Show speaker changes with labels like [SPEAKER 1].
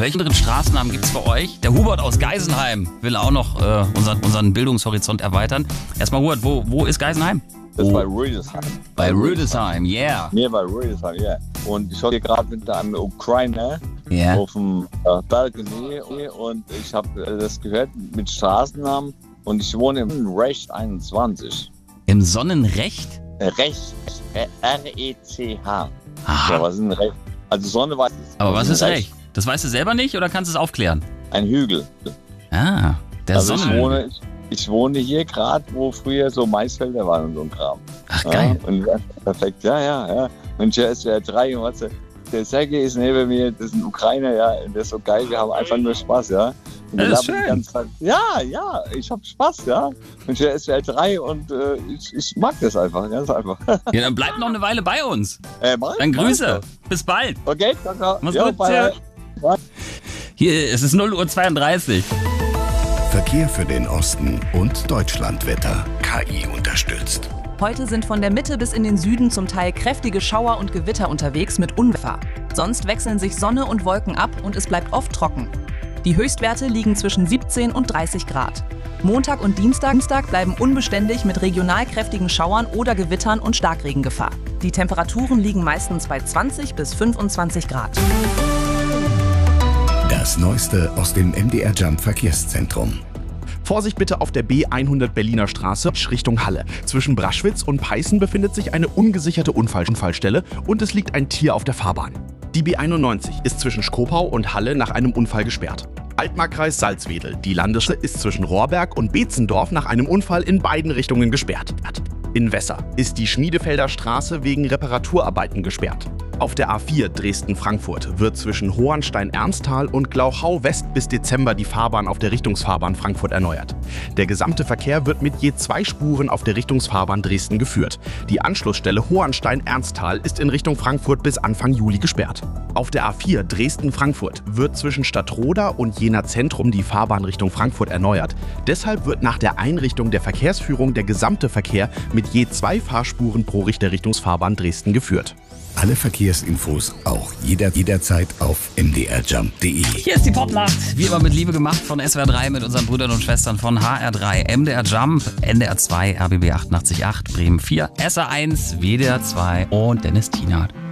[SPEAKER 1] Welche anderen Straßennamen gibt es bei euch? Der Hubert aus Geisenheim will auch noch unseren Bildungshorizont erweitern. Erstmal Hubert, wo ist Geisenheim?
[SPEAKER 2] Das ist bei Rüdesheim.
[SPEAKER 1] Bei Rüdesheim, yeah.
[SPEAKER 2] Nee, bei Rüdesheim, ja. Yeah. Und ich war hier gerade mit einem Ukrainer auf dem Balkon und ich habe das gehört mit Straßennamen und ich wohne im Recht 21.
[SPEAKER 1] Im Sonnenrecht?
[SPEAKER 2] Recht, R-E-C-H.
[SPEAKER 1] Aha.
[SPEAKER 2] Ja, was ist ein Recht? Also Sonne weiß ich.
[SPEAKER 1] Aber was ist Recht? Das weißt du selber nicht oder kannst du es aufklären?
[SPEAKER 2] Ein Hügel.
[SPEAKER 1] Ah, der
[SPEAKER 2] also
[SPEAKER 1] Sonnenhügel.
[SPEAKER 2] Ich wohne hier gerade, wo früher so Maisfelder waren und so ein Kram.
[SPEAKER 1] Ach, geil.
[SPEAKER 2] Ja, und perfekt, ja. Und hier ist der 3 und was, der Sergej ist neben mir, das ist ein Ukrainer, ja, und der ist so geil, wir haben einfach nur Spaß, ja. Und
[SPEAKER 1] das ist schön.
[SPEAKER 2] Die ganze Zeit, ja, ich hab Spaß, ja. Und hier ist der 3 und ich mag das einfach, ganz einfach.
[SPEAKER 1] Ja, dann bleib noch eine Weile bei uns.
[SPEAKER 2] Dann
[SPEAKER 1] Grüße. Bis bald.
[SPEAKER 2] Okay, danke.
[SPEAKER 1] Mach's gut. Bye. Hier, es ist 0:32 Uhr.
[SPEAKER 3] Verkehr für den Osten und Deutschlandwetter. KI unterstützt.
[SPEAKER 4] Heute sind von der Mitte bis in den Süden zum Teil kräftige Schauer und Gewitter unterwegs mit Unwetter. Sonst wechseln sich Sonne und Wolken ab und es bleibt oft trocken. Die Höchstwerte liegen zwischen 17 und 30 Grad. Montag und Dienstag bleiben unbeständig mit regional kräftigen Schauern oder Gewittern und Starkregengefahr. Die Temperaturen liegen meistens bei 20 bis 25 Grad.
[SPEAKER 3] Das Neueste aus dem MDR Jump Verkehrszentrum.
[SPEAKER 5] Vorsicht bitte auf der B100 Berliner Straße Richtung Halle. Zwischen Braschwitz und Peißen befindet sich eine ungesicherte Unfallstelle und es liegt ein Tier auf der Fahrbahn. Die B91 ist zwischen Schkopau und Halle nach einem Unfall gesperrt. Altmarkkreis Salzwedel. Die Landesstraße ist zwischen Rohrberg und Beetzendorf nach einem Unfall in beiden Richtungen gesperrt. In Wesser ist die Schmiedefelder Straße wegen Reparaturarbeiten gesperrt. Auf der A4 Dresden-Frankfurt wird zwischen Hohenstein-Ernsthal und Glauchau West bis Dezember die Fahrbahn auf der Richtungsfahrbahn Frankfurt erneuert. Der gesamte Verkehr wird mit je 2 Spuren auf der Richtungsfahrbahn Dresden geführt. Die Anschlussstelle Hohenstein-Ernsthal ist in Richtung Frankfurt bis Anfang Juli gesperrt. Auf der A4 Dresden-Frankfurt wird zwischen Stadtroda und Jena Zentrum die Fahrbahn Richtung Frankfurt erneuert. Deshalb wird nach der Einrichtung der Verkehrsführung der gesamte Verkehr mit je 2 Fahrspuren pro Richterrichtungsfahrbahn Dresden geführt.
[SPEAKER 3] Alle Verkehrsinfos auch jederzeit auf mdrjump.de.
[SPEAKER 1] Hier ist die Popnacht. Wie immer mit Liebe gemacht von SWR 3 mit unseren Brüdern und Schwestern von HR3, MDR Jump, NDR 2, RBB 88.8, Bremen 4, SR1, WDR 2 und Dennis Tienert.